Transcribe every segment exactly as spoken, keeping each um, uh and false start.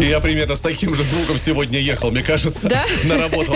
Я примерно с таким же звуком сегодня ехал, мне кажется, да? на работу.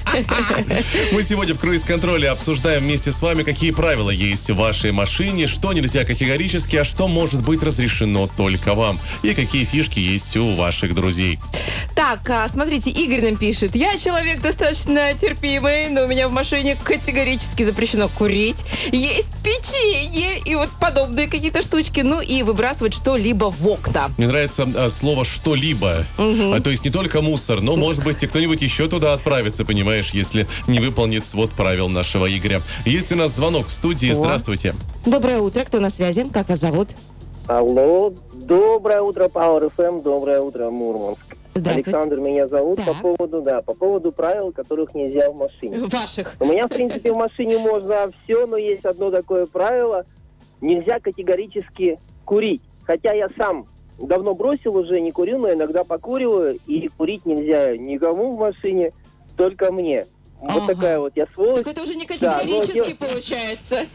Мы сегодня в круиз-контроле обсуждаем вместе с вами, какие правила есть в вашей машине, что нельзя категорически, а что может быть разрешено только вам, и какие фишки есть у ваших друзей. Так, смотрите, Игорь нам пишет. Я человек достаточно терпимый, но у меня в машине категорически запрещено курить, есть печенье и вот подобные какие-то штучки, ну и выбрасывать что-либо в окна. Мне нравится а, слово «что-либо». Угу. А, то есть не только мусор, но, может быть, и кто-нибудь еще туда отправится, понимаешь, если не выполнит свод правил нашего Игоря. Есть у нас звонок в студии. О. Здравствуйте. Доброе утро. Кто на связи? Как вас зовут? Алло. Доброе утро, Power эф эм. Доброе утро, Мурманск. Александр меня зовут. Так. По поводу, да, по поводу правил, которых нельзя в машине. Ваших. У меня, в принципе, в машине можно все, но есть одно такое правило. Нельзя категорически курить. Хотя я сам давно бросил уже, не курю, но иногда покуриваю. И курить нельзя никому в машине, только мне. Ага. Вот такая вот я сволочь. Так это уже не категорически да, получается.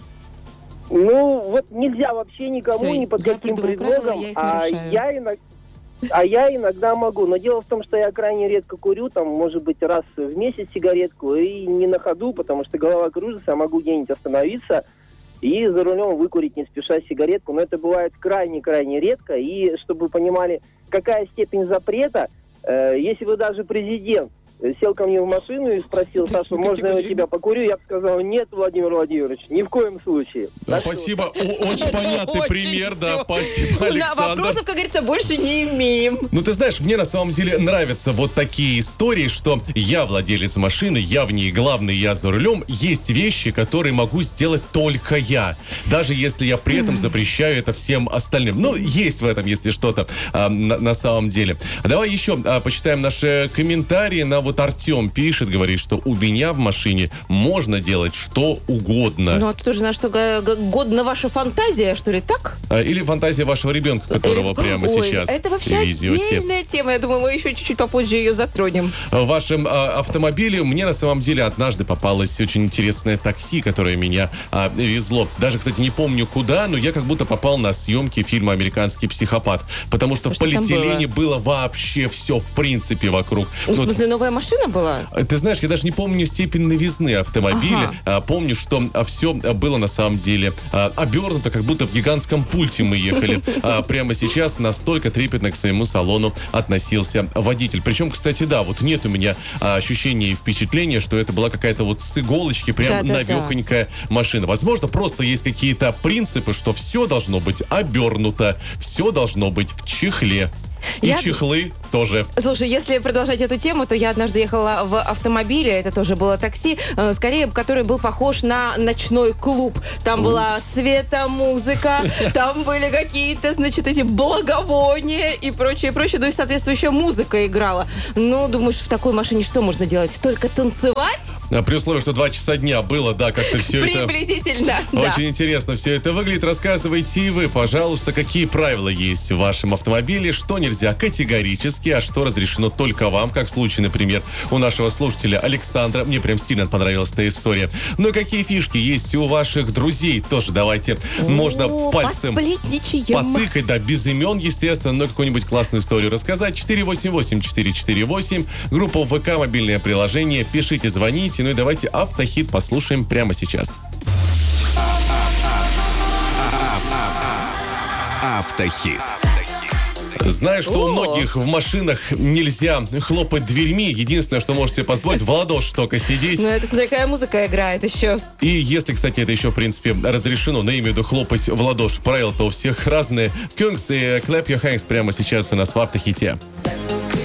Ну, вот нельзя вообще никому, все, ни под каким предлогом. Правила, я а я иногда... А я иногда могу. Но дело в том, что я крайне редко курю, там, может быть, раз в месяц сигаретку, и не на ходу, потому что голова кружится, я могу где-нибудь остановиться и за рулем выкурить не спеша сигаретку. Но это бывает крайне-крайне редко. И чтобы вы понимали, какая степень запрета, э, если вы даже президент сел ко мне в машину и спросил: Саша, можно я у тебя покурю? Я бы сказал: нет, Владимир Владимирович, ни в коем случае. Да, спасибо. Что... О, очень понятный пример, да, спасибо, Александр. Вопросов, как говорится, больше не имеем. Ну, ты знаешь, мне на самом деле нравятся вот такие истории, что я владелец машины, я в ней главный, я за рулем. Есть вещи, которые могу сделать только я, даже если я при этом запрещаю это всем остальным. Ну, есть в этом, если что-то а, на, на самом деле. Давай еще а, почитаем наши комментарии на вот Артем пишет, говорит, что у меня в машине можно делать что угодно. Ну, а тут уже на что годна ваша фантазия, что ли, так? Или фантазия вашего ребенка, которого прямо Ой, сейчас это вообще привезете. Отдельная тема. Я думаю, мы еще чуть-чуть попозже ее затронем. В вашем а, автомобиле мне на самом деле однажды попалось очень интересное такси, которое меня а, везло. Даже, кстати, не помню куда, но я как будто попал на съемки фильма «Американский психопат». Потому что, что в полиэтилене было? было вообще все, в принципе, вокруг. Ну, в смысле, новая машина была? Ты знаешь, я даже не помню степень новизны автомобиля. Ага. А, помню, что а, все было на самом деле а, обернуто, как будто в гигантском пульте мы ехали. А, прямо сейчас настолько трепетно к своему салону относился водитель. Причем, кстати, да, вот нет у меня а, ощущения и впечатления, что это была какая-то вот с иголочки прям да, навехонькая да, да. машина. Возможно, просто есть какие-то принципы, что все должно быть обернуто, все должно быть в чехле. И я... чехлы тоже. Слушай, если продолжать эту тему, то я однажды ехала в автомобиле, это тоже было такси, э, скорее, который был похож на ночной клуб. Там была светомузыка, там были какие-то, значит, эти благовония и прочее, прочее. Ну и соответствующая музыка играла. Ну, думаешь, в такой машине что можно делать? Только танцевать? А при условии, что два часа дня было, да, как-то все это... Приблизительно, да. Очень интересно все это выглядит. Рассказывайте и вы, пожалуйста, какие правила есть в вашем автомобиле, что не нельзя категорически, а что разрешено только вам, как в случае, например, у нашего слушателя Александра. Мне прям сильно понравилась эта история. Ну и какие фишки есть у ваших друзей? Тоже давайте. О, можно пальцем потыкать, да, без имен, естественно, но какую-нибудь классную историю рассказать. четыре восемь восемь четыре четыре восемь. Группа ВК, мобильное приложение. Пишите, звоните. Ну и давайте автохит послушаем прямо сейчас. Автохит. Знаешь, что у многих в машинах нельзя хлопать дверьми. Единственное, что можете себе позволить, в ладоши только сидеть. Ну, это смотри, какая музыка играет еще. И если, кстати, это еще, в принципе, разрешено, но я имею в виду хлопать в ладоши. Правила-то у всех разные. Кюнгс и Clap Your Hands прямо сейчас у нас в автохите.